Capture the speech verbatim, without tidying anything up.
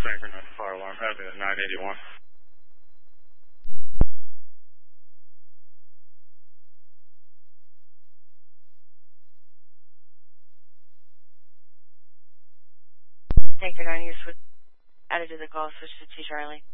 Synchronize fire alarm heavy at nine eighty-one. Tanker nine, you're switch, added to the call, switch to T Charlie.